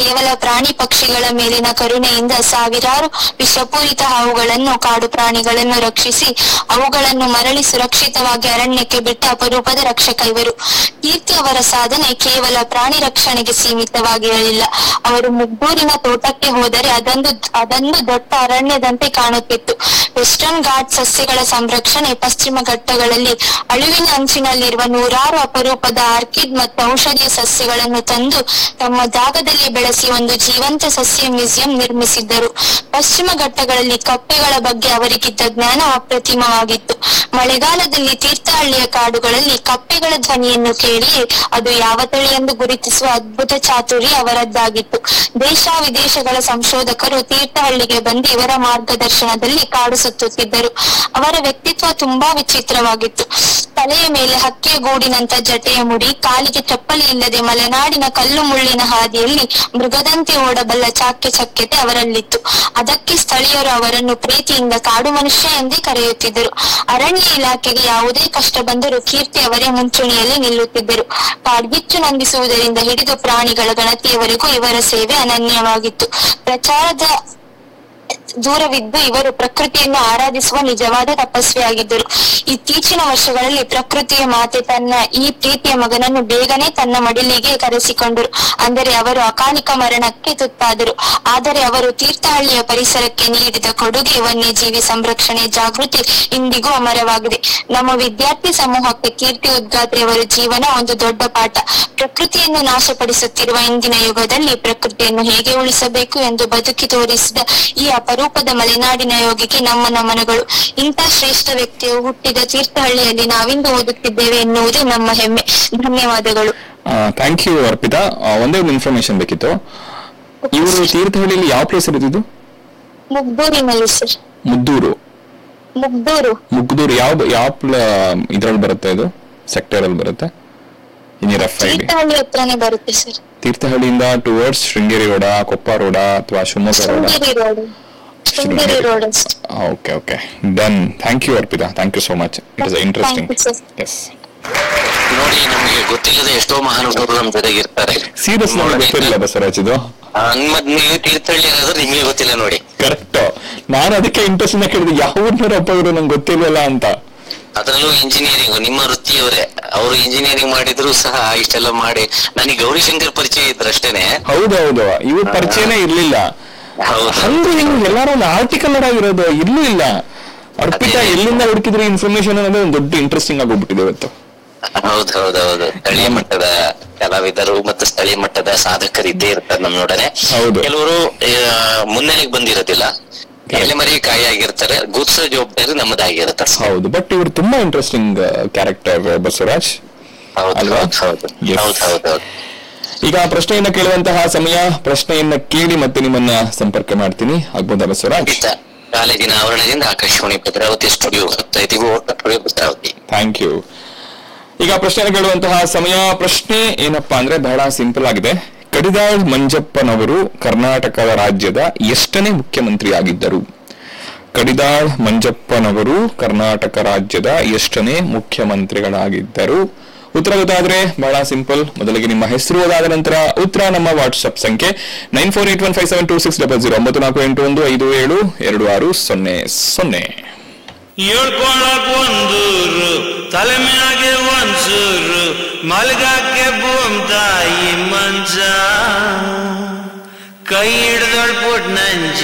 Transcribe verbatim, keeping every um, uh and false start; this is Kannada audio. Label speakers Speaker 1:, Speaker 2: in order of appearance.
Speaker 1: ಕೇವಲ ಪ್ರಾಣಿ ಪಕ್ಷಿಗಳ ಮೇಲಿನ ಕರುಣೆಯಿಂದ ಸಾವಿರಾರು ವಿಷಪೂರಿತ ಹಾವುಗಳನ್ನು, ಕಾಡು ಪ್ರಾಣಿಗಳನ್ನು ರಕ್ಷಿಸಿ ಅವುಗಳನ್ನು ಮರಳಿ ಸುರಕ್ಷಿತವಾಗಿ ಅರಣ್ಯಕ್ಕೆ ಬಿಟ್ಟ ಅಪರೂಪದ ರಕ್ಷಕ ಇವರು. ಕೀರ್ತಿ ಅವರ ಸಾಧನೆ ಕೇವಲ ಪ್ರಾಣಿ ರಕ್ಷಣೆಗೆ ಸೀಮಿತವಾಗಿರಲಿಲ್ಲ. ಅವರು ಮುಗ್ಗೂರಿನ ತೋಟಕ್ಕೆ ಹೋದರೆ ಅದೊಂದು ಅದೊಂದು ದೊಡ್ಡ ಅರಣ್ಯದಂತೆ ಕಾಣುತ್ತಿತ್ತು. ವೆಸ್ಟರ್ನ್ ಘಾಟ್ ಸಸ್ಯಗಳ ಸಂರಕ್ಷಣೆ, ಪಶ್ಚಿಮ ಘಟ್ಟಗಳಲ್ಲಿ ಅಳಿವಿನ ಅಂಚಿನಲ್ಲಿರುವ ನೂರಾರು ಅಪರೂಪದ ಆರ್ಕಿಡ್ ಮತ್ತು ಔಷಧೀಯ ಸಸ್ಯಗಳನ್ನು ತಂದು ತಮ್ಮ ಜಾಗದಲ್ಲಿ ಬೆಳೆಸಿ ಒಂದು ಜೀವಂತ ಸಸ್ಯ ಮ್ಯೂಸಿಯಂ ನಿರ್ಮಿಸಿದ್ದರು. ಪಶ್ಚಿಮ ಘಟ್ಟಗಳಲ್ಲಿ ಕಪ್ಪೆಗಳ ಬಗ್ಗೆ ಅವರಿಗಿದ್ದ ಜ್ಞಾನ ಅಪ್ರತಿಮವಾಗಿತ್ತು. ಮಳೆಗಾಲದಲ್ಲಿ ತೀರ್ಥಹಳ್ಳಿಯ ಕಾಡುಗಳಲ್ಲಿ ಕಪ್ಪೆಗಳ ಧ್ವನಿಯನ್ನು ಕೇಳಿಯೇ ಅದು ಯಾವ ತಳಿ ಎಂದು ಗುರುತಿಸುವ ಅದ್ಭುತ ಚಾತುರ್ಯ ಅವರದ್ದಾಗಿತ್ತು. ದೇಶ ವಿದೇಶಗಳ ಸಂಶೋಧಕರು ತೀರ್ಥಹಳ್ಳಿಗೆ ಬಂದು ಇವರ ಮಾರ್ಗದರ್ಶನದಲ್ಲಿ ಕಾಡು ಸುತ್ತುತ್ತಿದ್ದರು. ಅವರ ವ್ಯಕ್ತಿತ್ವ ತುಂಬಾ ವಿಚಿತ್ರವಾಗಿತ್ತು. ತಲೆಯ ಮೇಲೆ ಹಕ್ಕಿಯ ಗೂಡಿನಂತ ಜಟೆಯ ಮುಡಿ, ಕಾಲಿಗೆ ಚಪ್ಪಲಿ ಇಲ್ಲದೆ ಮಲೆನಾಡಿನ ಕಲ್ಲು ಮುಳ್ಳಿನ ಹಾದಿಯಲ್ಲಿ ಮೃಗದಂತೆ ಓಡಬಲ್ಲ ಚಾಕ್ಯ ಚಕ್ಯತೆ ಅವರಲ್ಲಿತ್ತು. ಅದಕ್ಕೆ ಸ್ಥಳೀಯರು ಅವರನ್ನು ಪ್ರೀತಿಯಿಂದ ಕಾಡು ಮನುಷ್ಯ ಎಂದೇ ಕರೆಯುತ್ತಿದ್ದರು. ಅರಣ್ಯ ಇಲಾಖೆಗೆ ಯಾವುದೇ ಕಷ್ಟ ಬಂದರೂ ಕೀರ್ತಿ ಅವರೇ ಮುಂಚೂಣಿಯಲ್ಲಿ ನಿಲ್ಲುತ್ತಿದ್ದರು. ಕಾಡ್ಗಿಚ್ಚು ನಂದಿಸುವುದರಿಂದ ಹಿಡಿದು ಪ್ರಾಣಿಗಳ ಗಣತಿಯವರೆಗೂ ಇವರ ಸೇವೆ ಅನನ್ಯವಾಗಿತ್ತು. ಪ್ರಚಾರದ ದೂರವಿದ್ದು ಇವರು ಪ್ರಕೃತಿಯನ್ನು ಆರಾಧಿಸುವ ನಿಜವಾದ ತಪಸ್ವಿಯಾಗಿದ್ದರು. ಇತ್ತೀಚಿನ ವರ್ಷಗಳಲ್ಲಿ ಪ್ರಕೃತಿಯ ಮಾತೆ ತನ್ನ ಈ ಪ್ರೀತಿಯ ಮಗನನ್ನು ಬೇಗನೆ ತನ್ನ ಮಡಿಲಿಗೆ ಕರೆಸಿಕೊಂಡರು. ಅಂದರೆ ಅವರು ಅಕಾಲಿಕ ಮರಣಕ್ಕೆ ತುತ್ತಾದರು. ಆದರೆ ಅವರು ತೀರ್ಥಹಳ್ಳಿಯ ಪರಿಸರಕ್ಕೆ ನೀಡಿದ ಕೊಡುಗೆ, ವನ್ಯಜೀವಿ ಸಂರಕ್ಷಣೆ ಜಾಗೃತಿ ಇಂದಿಗೂ ಅಮರವಾಗಿದೆ. ನಮ್ಮ ವಿದ್ಯಾರ್ಥಿ ಸಮೂಹಕ್ಕೆ ಕೀರ್ತಿ ಉದ್ಗಾತ್ರಿಯವರ ಜೀವನ ಒಂದು ದೊಡ್ಡ ಪಾಠ. ಪ್ರಕೃತಿಯನ್ನು ನಾಶಪಡಿಸುತ್ತಿರುವ ಇಂದಿನ ಯುಗದಲ್ಲಿ ಪ್ರಕೃತಿಯನ್ನು ಹೇಗೆ ಉಳಿಸಬೇಕು ಎಂದು ಬದುಕಿ ತೋರಿಸಿದ ಈ ಅಪರೂಪದ ಮಲೆನಾಡಿನ ಯೋಗಿಗೆ ನಮ್ಮ ನಮನಗಳು. ಇಂಥ ಶ್ರೇಷ್ಠ ವ್ಯಕ್ತಿಯು ಹುಟ್ಟಿದ ತೀರ್ಥಹಳ್ಳಿಯಲ್ಲಿ ನಾವಿಂದು ಓದುತ್ತಿದ್ದೇವೆ ಎನ್ನುವುದು ನಮ್ಮ ಹೆಮ್ಮೆ. ಧನ್ಯವಾದಗಳು.
Speaker 2: Thank you Arpita. ಒಂದೇ ಒಂದು ಇನ್ಫಾರ್ಮೇಶನ್ ಬೇಕಿತ್ತು. ಇವರು ತೀರ್ಥಹಳ್ಳಿಯಲ್ಲಿ ಯಾವ ಪ್ಲೇಸ್ ಇರೋದು?
Speaker 1: ಮುಗ್ದೂರಿನಲ್ಲಿ ಸರ್.
Speaker 2: ಮುದ್ದೂರು
Speaker 1: ಮುಗ್ದೂರು
Speaker 2: ಮುಗ್ದೂರು ಯಾವ ಯಾವ ಇದ್ರಲ್ಲಿ ಬರುತ್ತೆ? ಇದು ಸೆಕ್ಟರ್ ಅಲ್ಲಿ ಬರುತ್ತೆ?
Speaker 1: ತೀರ್ಥಹಳ್ಳಿ ಹತ್ರನೇ ಬರುತ್ತೆ sir.
Speaker 2: ತೀರ್ಥಹಳ್ಳಿಯಿಂದ towards Sringeri road, Koppa road ಅಥವಾ Shivamogga road?
Speaker 1: Sringeri road.
Speaker 2: Okay okay done. Thank you Arpita. Thank you so much. It is interesting. S.
Speaker 3: ನೋಡಿ, ನಮಗೆ ಗೊತ್ತಿಲ್ಲದ ಎಷ್ಟೋ ಮಹಾನುಭಾವರು ನಮ್ಮ ಜೊತೆಗಿರ್ತಾರೆ.
Speaker 2: ಸೀರಿಯಸ್ ನಮಗೆ ಗೊತ್ತಿರಲಿಲ್ಲ ಬಸವರಾಜ್ ಇದು.
Speaker 3: ಮತ್ ನೀವು ತೀರ್ಥಹಳ್ಳಿ ಅನ್ನೋದು ನಿಮ್ಗೆ ಗೊತ್ತಿಲ್ಲ ನೋಡಿ.
Speaker 2: ಕರೆಕ್ಟ್. ನಾನು ಅದಕ್ಕೆ ಇಂಟ್ರೆಸ್ಟ್ ಇಂದ ಕೇಳಿದೆ ಯಾವ ಊರ್ನವ್ರಪ್ಪ ಇವರು, ನಂಗೆ ಗೊತ್ತಿಲ್ವಲ್ಲ ಅಂತ.
Speaker 3: ಅದರಲ್ಲೂ ಇಂಜಿನಿಯರಿಂಗ್ ನಿಮ್ಮ ವೃತ್ತಿಯವರೇ. ಅವರು ಇಂಜಿನಿಯರಿಂಗ್ ಮಾಡಿದ್ರು ಸಹ ಇಷ್ಟೆಲ್ಲ ಮಾಡಿ ನನಗೆ ಗೌರಿಶಂಕರ್ ಪರಿಚಯ ಇದ್ರು ಅಷ್ಟೇನೆ.
Speaker 2: ಹೌದೌದು, ಇವ್ರ ಪರಿಚಯನೇ ಇರ್ಲಿಲ್ಲ. ಹಂಗು ಹಿಂಗ್ ಎಲ್ಲಾರು ಒಂದು ಆರ್ಟಿಕಲ್ ಆಗಿರೋದು ಇರ್ಲೂ ಇಲ್ಲ. ಅರ್ಪಿತಾ ಎಲ್ಲಿಂದ ಹುಡುಕಿದ್ರೆ ಇನ್ಫಾರ್ಮೇಶನ್ ಅನ್ನೋದು ಒಂದು ದೊಡ್ಡ ಇಂಟ್ರೆಸ್ಟಿಂಗ್ ಆಗೋಗ್ಬಿಟ್ಟಿದೆ ಇವತ್ತು.
Speaker 3: ಹೌದೌದೌದು. ಸ್ಥಳೀಯ ಮಟ್ಟದ ಕಲಾವಿದರು ಮತ್ತು ಸ್ಥಳೀಯ ಮಟ್ಟದ ಸಾಧಕರು ಇದ್ದೇ ಇರ್ತಾರೆ ನಮ್ ನೋಡನೆ. ಕೆಲವರು ಮುನ್ನೆಲೆಗೆ ಬಂದಿರೋದಿಲ್ಲ, ಎಲೆ ಮರಿ ಕಾಯಿ ಆಗಿರ್ತಾರೆ. ಗುರ್ಸೋ ಜವಾಬ್ದಾರಿ ನಮ್ಮದಾಗಿರುತ್ತೆ.
Speaker 2: ಹೌದು, ಬಟ್ ಇವರು ತುಂಬಾ ಇಂಟ್ರೆಸ್ಟಿಂಗ್ ಕ್ಯಾರೆಕ್ಟರ್ ಬಸವರಾಜ್. ಈಗ ಪ್ರಶ್ನೆಯನ್ನ ಕೇಳುವಂತಹ ಸಮಯ. ಪ್ರಶ್ನೆಯನ್ನ ಕೇಳಿ ಮತ್ತೆ ನಿಮ್ಮನ್ನ ಸಂಪರ್ಕ ಮಾಡ್ತೀನಿ. ಆಗ್ಬೋದಾ ಬಸವರಾಜ್?
Speaker 3: ಕಾಲೇಜಿನ ಆವರಣದಿಂದ Akashvani Bhadravati studio Bhadravati.
Speaker 2: Thank you. ಈಗ ಪ್ರಶ್ನೆಯನ್ನು ಕೇಳುವಂತಹ ಸಮಯ. ಪ್ರಶ್ನೆ ಏನಪ್ಪಾ ಅಂದ್ರೆ ಬಹಳ ಸಿಂಪಲ್ ಆಗಿದೆ. ಕಡಿದಾಳ್ ಮಂಜಪ್ಪನವರು ಕರ್ನಾಟಕ ರಾಜ್ಯದ ಎಷ್ಟನೇ ಮುಖ್ಯಮಂತ್ರಿ ಆಗಿದ್ದರು? ಕಡಿದಾಳ್ ಮಂಜಪ್ಪನವರು ಕರ್ನಾಟಕ ರಾಜ್ಯದ ಎಷ್ಟನೇ ಮುಖ್ಯಮಂತ್ರಿಗಳಾಗಿದ್ದರು? ಉತ್ತರ ಗೊತ್ತಾದ್ರೆ ಬಹಳ ಸಿಂಪಲ್. ಮೊದಲಿಗೆ ನಿಮ್ಮ ಹೆಸರು ಓದಾದ ನಂತರ ಉತ್ತರ ನಮ್ಮ ವಾಟ್ಸ್ಆಪ್ ಸಂಖ್ಯೆ nine four eight one five seven two six double zero ಒಂಬತ್ತು ನಾಲ್ಕು ಎಂಟು ಒಂದು ಐದು ಏಳು ಎರಡು ಆರು ಸೊನ್ನೆ ಸೊನ್ನೆ.
Speaker 4: ಏಳ್ಕೊಳಕ್ ಒಂದೂರು, ತಲೆ ಮ್ಯಾಗೆ ಒಂದ್ಸೂರು, ಮಲ್ಗಾಕೆ ಬೂಮ್ತಾಯಿ ಮಂಚ, ಕೈ ಹಿಡ್ದೊಳ್ ಪುಟ್ ನಂಜಿ